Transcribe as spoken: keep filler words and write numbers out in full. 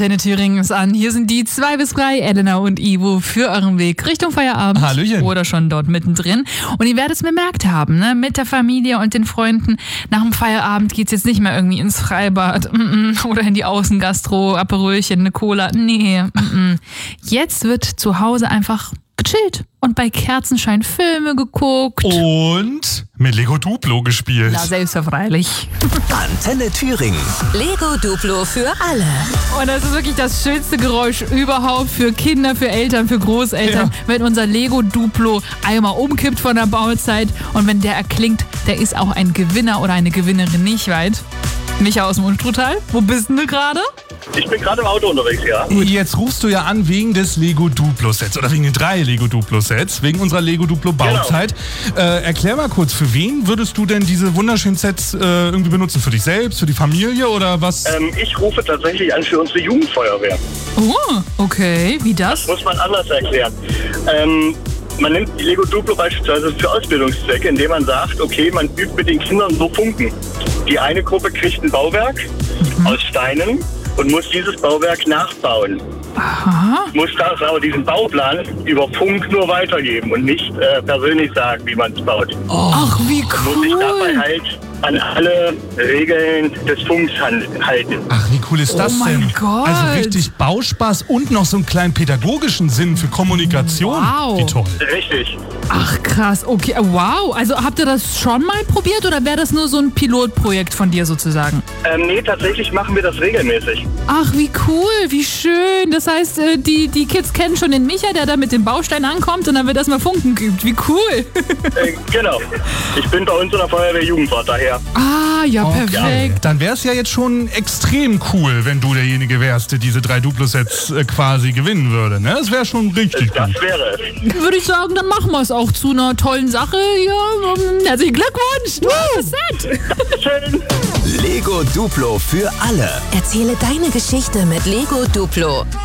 Antenne Thüringen ist an. Hier sind die zwei bis drei, Elena und Ivo, für euren Weg Richtung Feierabend. Hallöchen. Oder schon dort mittendrin. Und ihr werdet es bemerkt haben, ne? Mit der Familie und den Freunden. Nach dem Feierabend geht's jetzt nicht mehr irgendwie ins Freibad mm -mm, oder in die Außengastro, Aperölchen, eine Cola. Nee, mm -mm. Jetzt wird zu Hause einfach gechillt und bei Kerzenschein Filme geguckt. Und mit Lego Duplo gespielt. Na, selbstverfreilich. Antenne Thüringen. Lego Duplo für alle. Und das ist wirklich das schönste Geräusch überhaupt für Kinder, für Eltern, für Großeltern, Ja. wenn unser Lego Duplo einmal umkippt von der Bauzeit und wenn der erklingt, der ist auch ein Gewinner oder eine Gewinnerin nicht weit. Micha aus dem Unstrutal, wo bist denn du gerade? Ich bin gerade im Auto unterwegs, ja. Jetzt rufst du ja an wegen des Lego Duplo Sets oder wegen den drei Lego Duplo Sets, wegen unserer Lego Duplo Bauzeit. Äh, erklär mal kurz, für wen würdest du denn diese wunderschönen Sets äh, irgendwie benutzen? Für dich selbst, für die Familie oder was? Ähm, ich rufe tatsächlich an für unsere Jugendfeuerwehr. Oh, okay, wie das? Muss man anders erklären. Ähm, man nimmt die Lego Duplo beispielsweise für Ausbildungszwecke, indem man sagt, okay, man übt mit den Kindern so Funken. Die eine Gruppe kriegt ein Bauwerk Mhm. aus Steinen und muss dieses Bauwerk nachbauen. Aha. Muss das aber diesen Bauplan über Funk nur weitergeben und nicht äh, persönlich sagen, wie man es baut. Ach, wie Muss sich dabei cool. halt an alle Regeln des Funks han- halten. Ach, wie cool ist das Oh mein denn? Gott. Also richtig Bauspaß und noch so einen kleinen pädagogischen Sinn für Kommunikation. Wow. Wie toll. Richtig. Ach, krass, okay, wow. Also habt ihr das schon mal probiert oder wäre das nur so ein Pilotprojekt von dir sozusagen? Ähm, nee, tatsächlich machen wir das regelmäßig. Ach, wie cool, wie schön. Das heißt, äh, die, die Kids kennen schon den Micha, der da mit dem Baustein ankommt und dann wird erstmal Funken geübt. Wie cool. Äh, genau. Ich bin bei uns in der Feuerwehr Jugendwart, daher. Ah, ja, perfekt. Dann wäre es ja jetzt schon extrem cool, wenn du derjenige wärst, der diese drei Duplo-Sets äh, quasi gewinnen würde. Ne? Das wäre schon richtig Das gut. wäre es. Würde ich sagen, dann machen wir es auch zu einer tollen Sache. Ja, ähm, herzlichen Glückwunsch. Du hast das Set. Schön. Lego Duplo für alle. Erzähle deine Geschichte mit Lego Duplo.